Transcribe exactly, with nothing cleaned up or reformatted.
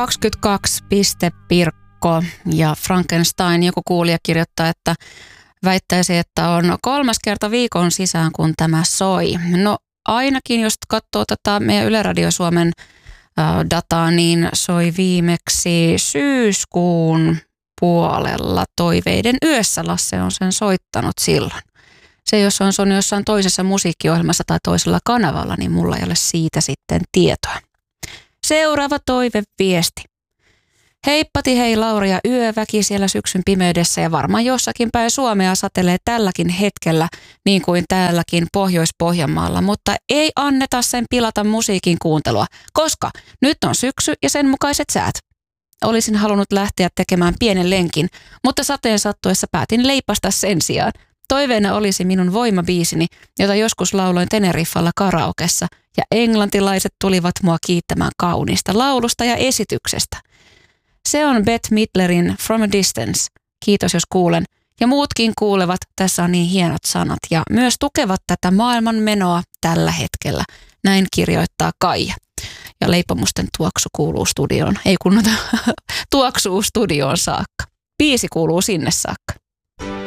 kaksikymmentäkaksi piste Pirkko ja Frankenstein. Joku kuulija kirjoittaa, että väittäisi, että on kolmas kerta viikon sisään, kun tämä soi. No ainakin, jos katsoo tätä meidän Yle Radio Suomen dataa, niin soi viimeksi syyskuun puolella Toiveiden yössä. Lasse on sen soittanut silloin. Se, jos on sonut jossain toisessa musiikkiohjelmassa tai toisella kanavalla, niin mulla ei ole siitä sitten tietoa. Seuraava toiveviesti. Heippati hei Lauri ja yöväki siellä syksyn pimeydessä ja varmaan jossakin päin Suomea satelee tälläkin hetkellä niin kuin täälläkin Pohjois-Pohjanmaalla, mutta ei anneta sen pilata musiikin kuuntelua, koska nyt on syksy ja sen mukaiset säät. Olisin halunnut lähteä tekemään pienen lenkin, mutta sateen sattuessa päätin leipasta sen sijaan. Toiveena olisi minun voimabiisini, jota joskus lauloin Teneriffalla karaokessa, ja englantilaiset tulivat mua kiittämään kauniista laulusta ja esityksestä. Se on Bette Midlerin From a Distance. Kiitos jos kuulen. Ja muutkin kuulevat, tässä on niin hienot sanat ja myös tukevat tätä maailman menoa tällä hetkellä. Näin kirjoittaa Kaija. Ja leipomusten tuoksu kuuluu studioon. Ei kun tuoksuu studioon saakka. Biisi kuuluu sinne saakka.